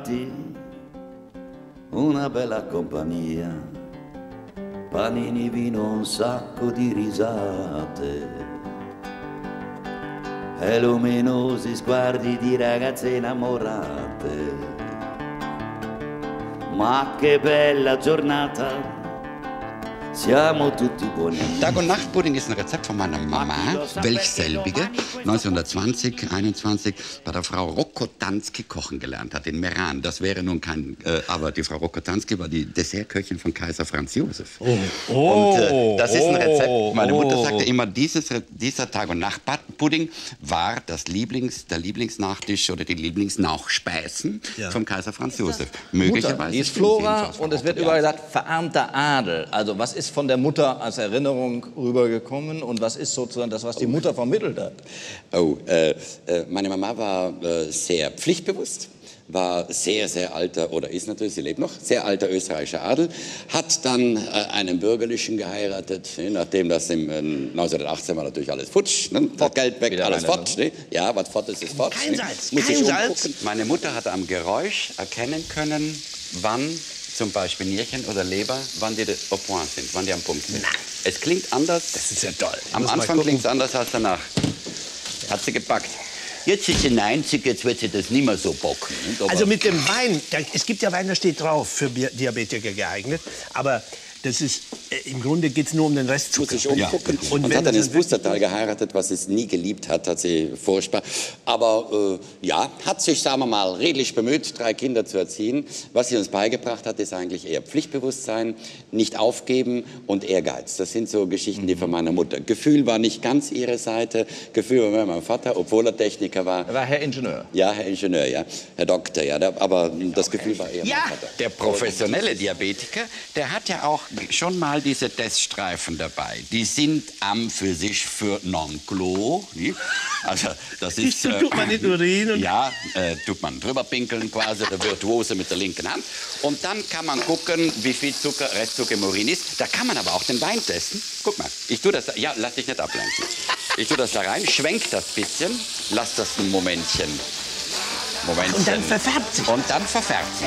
avanti, una bella compagnia, panini, vino, un sacco di risate e luminosi sguardi di ragazze innamorate. Ma che bella giornata, siamo tutti buoni. Tag- und Nacht-Pudding ist ein Rezept von meiner Mama, welch selbige 1920, 21 bei der Frau Rokotanski kochen gelernt hat, in Meran. Das wäre nun kein, aber die Frau Rokotanski war die Dessertköchin von Kaiser Franz Josef. Und das ist ein Rezept. Meine Mutter sagte immer, dieser Tag- und Nacht-Pudding war der Lieblingsnachtisch oder die Lieblingsnachspeisen vom Kaiser Franz Josef. Möglicherweise. Die ist Flora und es wird überall gesagt, verarmter Adel. Also was ist von der Mutter als Erinnerung rübergekommen und was ist sozusagen das, was die Mutter vermittelt hat? Oh, meine Mama war sehr pflichtbewusst, war sehr, sehr alter, oder ist natürlich, sie lebt noch, sehr alter österreichischer Adel, hat dann einen Bürgerlichen geheiratet, nachdem das im 1918 war natürlich alles futsch, ne? Das Geld weg, alles fort, ne? Ja, was fort ist, ist fort. Kein Salz, Muss kein ich Salz. umgucken. Meine Mutter hatte am Geräusch erkennen können, wann zum Beispiel Nierchen oder Leber, wann die au point sind, wann die am Punkt sind. Es klingt anders. Das ist ja toll. Am Anfang klingt es anders als danach. Hat sie gepackt. Jetzt ist sie 90, jetzt wird sie das nicht mehr so bocken. Also mit dem Wein, es gibt ja Wein, da steht drauf, für Diabetiker geeignet, aber das ist, im Grunde geht es nur um den Restzucker. Muss ich umgucken. Und Und wenn hat dann das ins Pustertal geheiratet, was sie nie geliebt hat, hat sie furchtbar. Aber ja, hat sich, sagen wir mal, redlich bemüht, 3 Kinder zu erziehen. Was sie uns beigebracht hat, ist eigentlich eher Pflichtbewusstsein, nicht aufgeben und Ehrgeiz. Das sind so Geschichten, die von meiner Mutter. Gefühl war nicht ganz ihre Seite. Gefühl war mein Vater, obwohl er Techniker war. Er war Herr Ingenieur. Ja, Herr Ingenieur, ja. Herr Doktor, ja. Aber das Gefühl war eher mein Vater. Der professionelle Diabetiker, der hat ja auch schon mal diese Teststreifen dabei. Die sind für sich für non-clos. Also das ist... tut man in Urin und ja, tut man drüber pinkeln quasi, der Virtuose mit der linken Hand. Und dann kann man gucken, wie viel Zucker, Restzucker im Urin ist. Da kann man aber auch den Wein testen. Guck mal, ich tue das, ja, lass dich nicht ablenken. Ich tue das da rein, schwenk das bisschen, lass das ein Momentchen. Und dann verfärbt sich. Und dann verfärbt sich.